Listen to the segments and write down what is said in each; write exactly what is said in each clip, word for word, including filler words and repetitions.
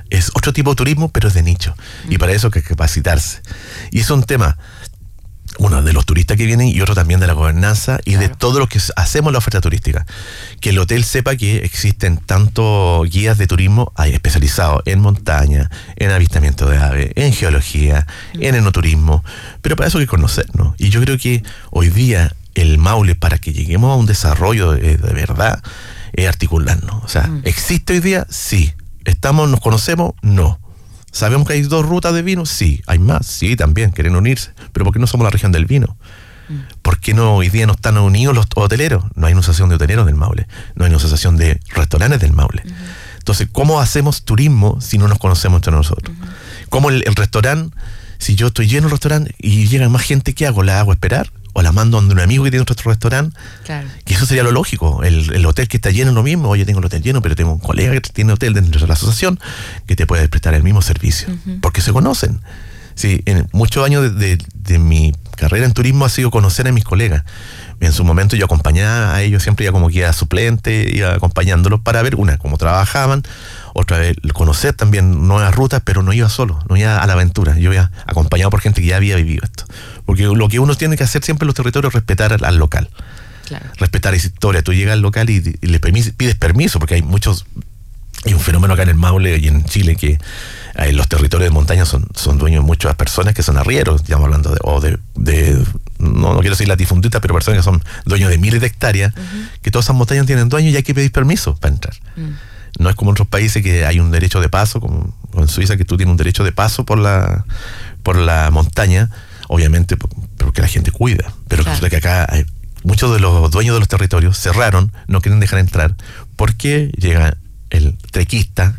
Es otro tipo de turismo, pero es de nicho. Mm. Y para eso hay que capacitarse. Y es un tema, uno de los turistas que vienen y otro también de la gobernanza y claro. de todo lo que hacemos en la oferta turística. Que el hotel sepa que existen tantos guías de turismo especializados en montaña, en avistamiento de aves, en geología, mm. en enoturismo, pero para eso hay que conocernos. Y yo creo que hoy día el Maule, para que lleguemos a un desarrollo de, de verdad, es articularnos. O sea, mm. ¿existe hoy día? Sí. ¿Estamos, nos conocemos? No. ¿Sabemos que hay dos rutas de vino? Sí. ¿Hay más? Sí, también, quieren unirse. ¿Pero por qué no somos la región del vino? Mm. ¿Por qué no hoy día no están unidos los hoteleros? No hay una asociación de hoteleros del Maule. No hay una asociación de restaurantes del Maule. Uh-huh. Entonces, ¿cómo hacemos turismo si no nos conocemos entre nosotros? Uh-huh. ¿Cómo el, el restaurante, si yo estoy lleno del restaurante y llega más gente, ¿qué hago? ¿La hago esperar? ¿O la mando donde un amigo que tiene otro restaurante? Claro. Que eso sería lo lógico. El, el hotel que está lleno es lo mismo. Oye, tengo el hotel lleno, pero tengo un colega que tiene hotel dentro de la asociación que te puede prestar el mismo servicio. Uh-huh. Porque se conocen. Sí, en muchos años de, de, de mi carrera en turismo ha sido conocer a mis colegas. En su momento yo acompañaba a ellos, siempre iba como guía suplente, iba acompañándolos para ver, una, cómo trabajaban, otra vez conocer también nuevas rutas, pero no iba solo, no iba a la aventura. Yo iba acompañado por gente que ya había vivido esto. Porque lo que uno tiene que hacer siempre en los territorios es respetar al, al local. Claro. Respetar esa historia. Tú llegas al local y, y le permis, pides permiso, porque hay muchos... Hay un fenómeno acá en el Maule y en Chile que eh, los territorios de montaña son, son dueños de muchas personas que son arrieros, estamos hablando de, o de, de no, no quiero decir latifundistas, pero personas que son dueños de miles de hectáreas, uh-huh. que todas esas montañas tienen dueños y hay que pedir permiso para entrar. Uh-huh. No es como en otros países que hay un derecho de paso, como en Suiza que tú tienes un derecho de paso por la, por la montaña, obviamente porque la gente cuida, pero claro. resulta que acá hay, muchos de los dueños de los territorios cerraron, no quieren dejar entrar, porque llega el trequista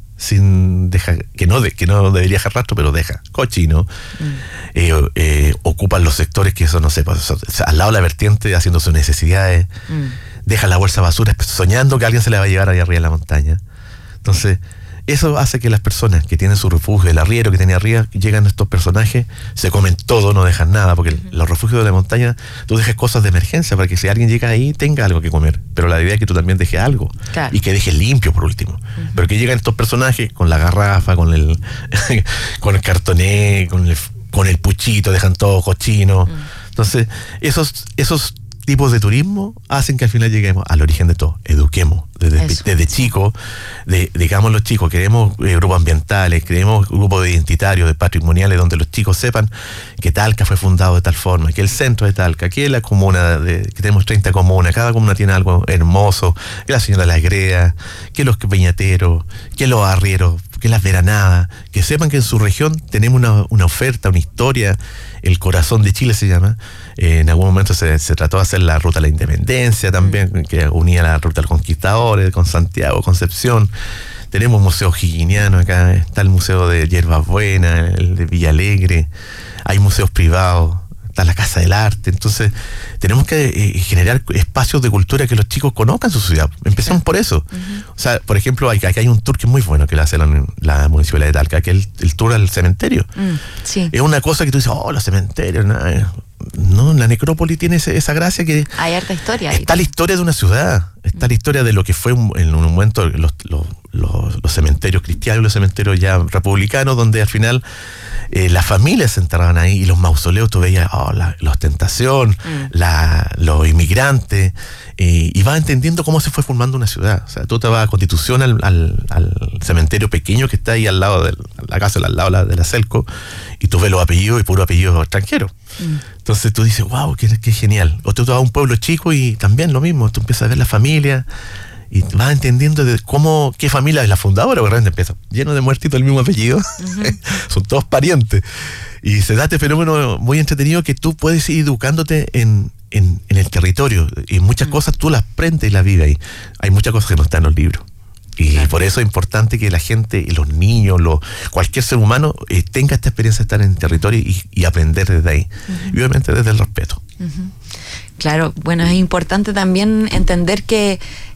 sin dejar, que no de, que no debería dejar rastro, pero deja cochino, mm. eh, eh, ocupan los sectores que son, no sé, pues, son, al lado de la vertiente haciendo sus necesidades, mm. dejan la bolsa de basura soñando que alguien se la va a llevar allá arriba de la montaña. Entonces eso hace que las personas que tienen su refugio, el arriero que tiene arriba, llegan estos personajes, se comen todo, no dejan nada, porque uh-huh. los refugios de la montaña, tú dejas cosas de emergencia para que si alguien llega ahí tenga algo que comer, pero la idea es que tú también dejes algo, claro. y que dejes limpio por último, uh-huh. pero que llegan estos personajes con la garrafa, con el con el cartoné, con el, con el puchito, dejan todo cochino, uh-huh. entonces esos, esos tipos de turismo hacen que al final lleguemos al origen de todo, eduquemos desde, desde chicos, de, digamos los chicos, queremos eh, grupos ambientales, queremos grupos identitarios, de patrimoniales, donde los chicos sepan que Talca fue fundado de tal forma, que el centro de Talca, que la comuna, de, que tenemos treinta comunas, cada comuna tiene algo hermoso, que la señora de las Greas, que los peñateros, que los arrieros, que las veranadas, que sepan que en su región tenemos una, una oferta, una historia, el corazón de Chile se llama. Eh, en algún momento se, se trató de hacer la ruta de la independencia también, mm. que unía la ruta del Conquistador con Santiago, Concepción. Tenemos museos higginianos acá, está el museo de Hierbas Buenas, el de Villalegre, hay museos privados, está la Casa del Arte. Entonces tenemos que eh, generar espacios de cultura que los chicos conozcan su ciudad. Empecemos sí. por eso. Uh-huh. O sea, por ejemplo, hay, aquí hay un tour que es muy bueno que lo hace la, la Municipalidad de Talca, que es el, el tour al cementerio. Mm, sí. Es una cosa que tú dices, oh, los cementerios, nada. No, la necrópolis tiene ese, esa gracia que... Hay harta historia. Está ahí. La historia de una ciudad, está mm. la historia de lo que fue un, en un momento los, los, los, los cementerios cristianos, los cementerios ya republicanos, donde al final eh, las familias se enterraban ahí y los mausoleos, tú veías oh, la, la ostentación, mm. la, los inmigrantes, eh, y vas entendiendo cómo se fue formando una ciudad. O sea, tú te vas a Constitución al, al, al cementerio pequeño que está ahí al lado de la casa, al lado de la, de la Celco, y tú ves los apellidos y puro apellido extranjero. Mm. Entonces tú dices, wow, qué, qué genial. O tú te vas a un pueblo chico y también lo mismo, tú empiezas a ver la familia y vas entendiendo de cómo, qué familia es la fundadora, porque realmente empieza lleno de muertitos del mismo apellido, uh-huh. son todos parientes. Y se da este fenómeno muy entretenido que tú puedes ir educándote en, en, en el territorio, y muchas uh-huh. cosas tú las aprendes y las vives ahí. Hay muchas cosas que no están en los libros. Y claro. por eso es importante que la gente, los niños, los, cualquier ser humano eh, tenga esta experiencia de estar en el territorio y, y aprender desde ahí. Uh-huh. Y obviamente desde el respeto. Uh-huh. Claro, bueno, es importante también entender que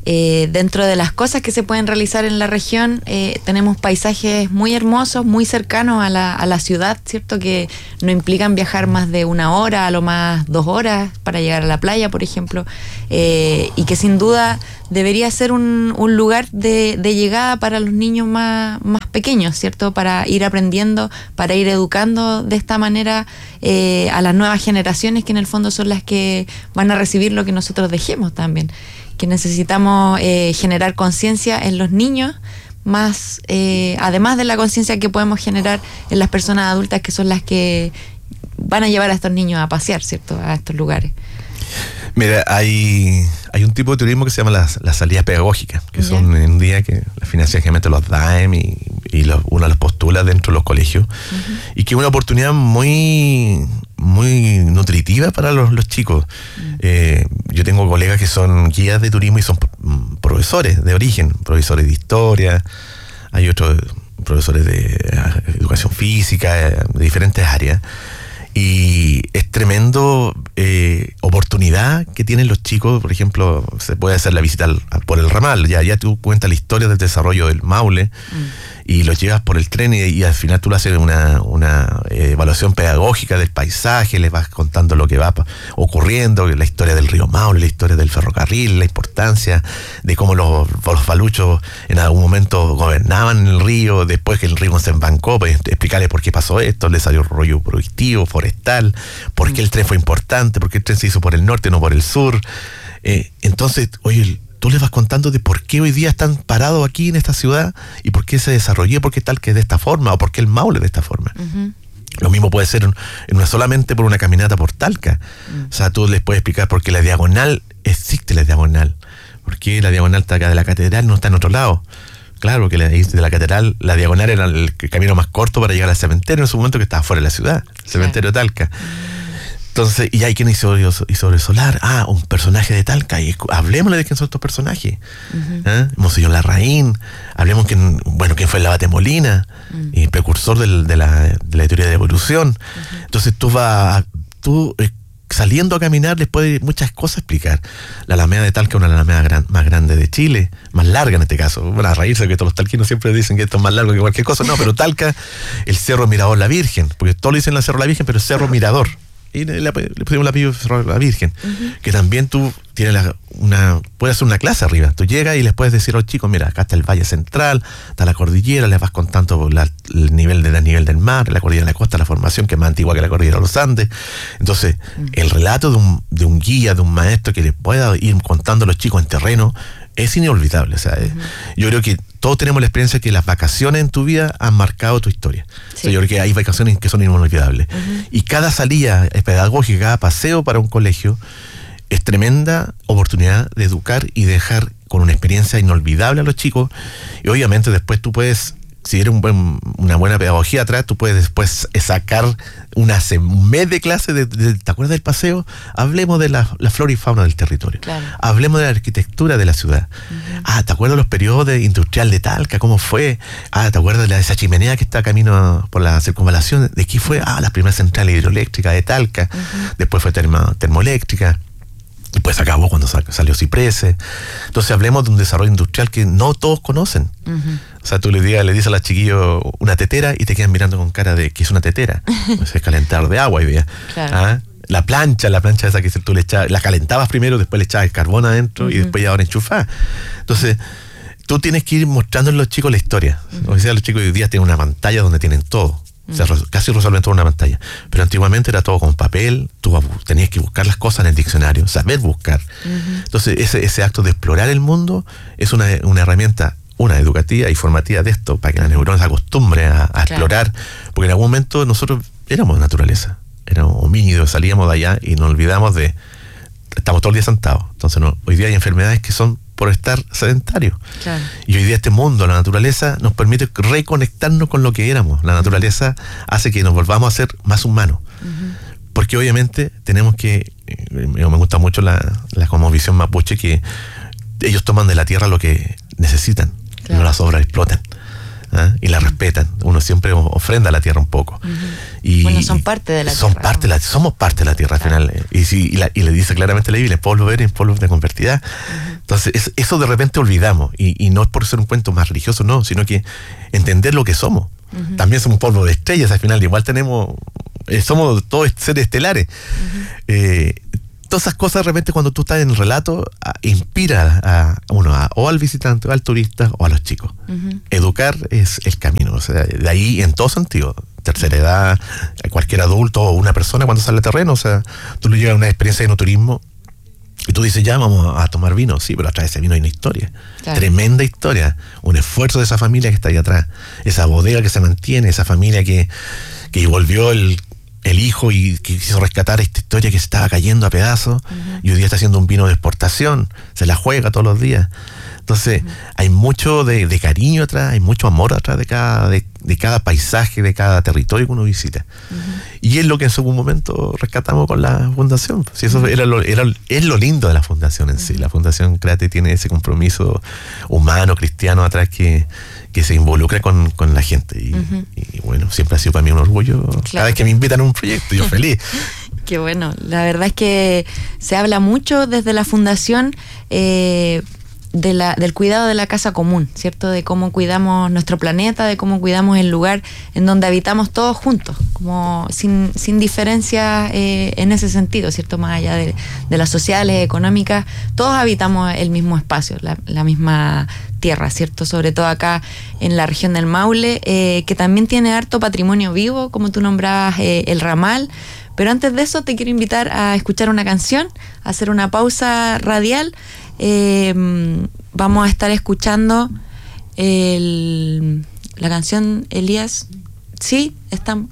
Eh, dentro de las cosas que se pueden realizar en la región, eh, tenemos paisajes muy hermosos, muy cercanos a la, a la ciudad, ¿cierto? Que no implican viajar más de una hora, a lo más dos horas para llegar a la playa, por ejemplo, eh, y que sin duda debería ser un, un lugar de, de llegada para los niños más, más pequeños, ¿cierto? Para ir aprendiendo, para ir educando de esta manera eh, a las nuevas generaciones, que en el fondo son las que van a recibir lo que nosotros dejemos también. Que necesitamos eh, generar conciencia en los niños, más eh, además de la conciencia que podemos generar en las personas adultas, que son las que van a llevar a estos niños a pasear, ¿cierto? A estos lugares. Mira, hay, hay un tipo de turismo que se llama las, las salidas pedagógicas, que Ya. son en un día que la financian generalmente los D A E M y, y los, uno los postula dentro de los colegios, uh-huh. y que es una oportunidad muy, muy nutritiva para los, los chicos. Uh-huh. Eh, yo tengo colegas que son guías de turismo y son profesores de origen, profesores de historia, hay otros profesores de educación física, de diferentes áreas. Y es tremendo eh, oportunidad que tienen los chicos. Por ejemplo, se puede hacer la visita al, por el ramal. Ya, ya tú cuentas la historia del desarrollo del Maule, mm. y los llevas por el tren y, y al final tú le haces una, una eh, evaluación pedagógica del paisaje, les vas contando lo que va ocurriendo, la historia del río Maule, la historia del ferrocarril, la importancia de cómo los, los baluchos en algún momento gobernaban el río, después que el río se embancó, pues explicarles por qué pasó esto, les salió rollo productivo, forestal, por qué el tren fue importante, por qué el tren se hizo por el norte, no por el sur. Eh, entonces, oye, tú les vas contando de por qué hoy día están parados aquí en esta ciudad y por qué se desarrolló, por qué tal que es de esta forma, o por qué el Maule es de esta forma. Uh-huh. Lo mismo puede ser no solamente por una caminata por Talca. Uh-huh. O sea, tú les puedes explicar por qué la diagonal existe, la diagonal. Por qué la diagonal está acá de la catedral, no está en otro lado. Claro, que de la catedral, la diagonal era el camino más corto para llegar al cementerio en su momento, que estaba fuera de la ciudad, el cementerio de Talca. Entonces, y hay quien hizo, hizo el solar, ah, un personaje de Talca, y hablemosle de quién son estos personajes. Uh-huh. ¿Eh? Monseñor Larraín, hablemos quién, bueno, quién fue el Abate Molina, uh-huh. y precursor del, de, la, de la teoría de la evolución. Uh-huh. Entonces tú vas, tú eh, saliendo a caminar les puede muchas cosas explicar. La Alameda de Talca es una Alameda gran, más grande de Chile, más larga en este caso. Bueno, a raíz de que todos los talquinos siempre dicen que esto es más largo que cualquier cosa. No, pero Talca, el Cerro Mirador La Virgen, porque todos le dicen el Cerro La Virgen, pero el Cerro Mirador. Y le, le pusimos el apellido Cerro La Virgen. Uh-huh. Que también tú tienes la, una, puedes hacer una clase arriba. Tú llegas y les puedes decir a los chicos, mira, acá está el Valle Central, está la cordillera, les vas contando la, el nivel de, el nivel del mar, la cordillera de la costa, la formación que es más antigua que la cordillera de los Andes. Entonces, uh-huh. el relato de un, de un guía, de un maestro que les pueda ir contando a los chicos en terreno es inolvidable. O sea, uh-huh. yo creo que todos tenemos la experiencia que las vacaciones en tu vida han marcado tu historia. Sí. O sea, yo creo que hay vacaciones que son inolvidables. Uh-huh. Y cada salida pedagógica, cada paseo para un colegio es tremenda oportunidad de educar y dejar con una experiencia inolvidable a los chicos. Y obviamente después tú puedes, si eres un buen, una buena pedagogía atrás, tú puedes después sacar una, un mes de clase, de, de, ¿te acuerdas del paseo? Hablemos de la, la flora y fauna del territorio. Claro. Hablemos de la arquitectura de la ciudad. Uh-huh. Ah, ¿te acuerdas de los periodos de industrial de Talca? ¿Cómo fue? Ah, ¿te acuerdas de, la, de esa chimenea que está camino por la circunvalación? ¿De qué fue? Ah, la primera central hidroeléctrica de Talca. Uh-huh. Después fue termo, termoeléctrica. Y pues acabó cuando salió Ciprese. Entonces hablemos de un desarrollo industrial que no todos conocen. Uh-huh. O sea, tú le digas, le dices a los chiquillos una tetera y te quedan mirando con cara de que es una tetera. Pues es calentar de agua hoy día. Claro. ¿Ah? La plancha, la plancha esa que tú le echabas, la calentabas primero, después le echabas el carbón adentro, uh-huh. y después ya ahora enchufás. Entonces, tú tienes que ir mostrando a los chicos la historia. Uh-huh. O sea, los chicos hoy día tienen una pantalla donde tienen todo. O sea, casi resuelven toda una pantalla. Pero antiguamente era todo con papel, tú tenías que buscar las cosas en el diccionario, saber buscar. Uh-huh. Entonces, ese, ese acto de explorar el mundo es una, una herramienta, una educativa y formativa de esto, para que la neurona se acostumbre a, a claro. explorar. Porque en algún momento nosotros éramos naturaleza, éramos homínidos, salíamos de allá y nos olvidamos de... Estamos todo el día sentados. Entonces, no, hoy día hay enfermedades que son por estar sedentarios. Claro. Y hoy día este mundo, la naturaleza, nos permite reconectarnos con lo que éramos. La naturaleza hace que nos volvamos a ser más humanos. Uh-huh. Porque obviamente tenemos que, me gusta mucho la, la como visión mapuche, que ellos toman de la tierra lo que necesitan, claro. no las sobras explotan. ¿ah? Y la respetan. Uno siempre ofrenda a la tierra un poco. Uh-huh. Y bueno, son parte de la son tierra. Parte de la, somos parte de la tierra, claro. Al final. Y, si, y, la, y le dice claramente la Biblia, polvo eres, polvo te convertirás. Uh-huh. Entonces, es, eso de repente olvidamos. Y, y no es por ser un cuento más religioso, no, sino que entender lo que somos. Uh-huh. También somos polvo de estrellas, al final. Igual tenemos, eh, somos todos seres estelares. Uh-huh. Eh, Todas esas cosas de repente cuando tú estás en el relato a, inspira a uno a, o al visitante o al turista o a los chicos. Uh-huh. Educar es el camino, o sea, de ahí en todo sentido, tercera edad, cualquier adulto o una persona cuando sale al terreno, o sea, tú le llevas una experiencia de enoturismo y tú dices, ya vamos a tomar vino, sí, pero atrás de ese vino hay una historia, claro. Tremenda historia, un esfuerzo de esa familia que está ahí atrás, esa bodega que se mantiene, esa familia que, que volvió el el hijo y que quiso rescatar esta historia que se estaba cayendo a pedazos. Uh-huh. Y hoy día está haciendo un vino de exportación, se la juega todos los días. Entonces, uh-huh. hay mucho de, de cariño atrás, hay mucho amor atrás de cada, de, de cada paisaje, de cada territorio que uno visita. Uh-huh. Y es lo que en algún momento rescatamos con la fundación. Si eso uh-huh. era lo, era, es lo lindo de la fundación en uh-huh. sí. La Fundación Cráter tiene ese compromiso humano, cristiano atrás que, que se involucra con, con la gente. Y, uh-huh. y bueno, siempre ha sido para mí un orgullo. Claro. Cada vez que me invitan a un proyecto, yo feliz. Qué bueno. La verdad es que se habla mucho desde la fundación eh, de la, del cuidado de la casa común, ¿cierto? De cómo cuidamos nuestro planeta, de cómo cuidamos el lugar en donde habitamos todos juntos, como sin, sin diferencia eh, en ese sentido, ¿cierto? Más allá de, de las sociales, económicas, todos habitamos el mismo espacio, la, la misma tierra, ¿cierto? Sobre todo acá en la región del Maule, eh, que también tiene harto patrimonio vivo, como tú nombrabas, eh, el ramal. Pero antes de eso te quiero invitar a escuchar una canción, a hacer una pausa radial. Eh, vamos a estar escuchando el, la canción Elías. Sí, estamos.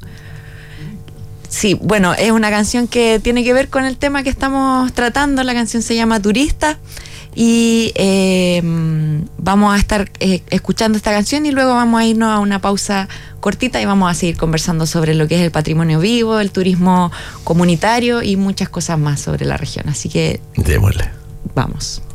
Sí, bueno, es una canción que tiene que ver con el tema que estamos tratando. La canción se llama Turista. Y eh, vamos a estar eh, escuchando esta canción y luego vamos a irnos a una pausa cortita y vamos a seguir conversando sobre lo que es el patrimonio vivo, el turismo comunitario y muchas cosas más sobre la región. Así que démosle. Vamos.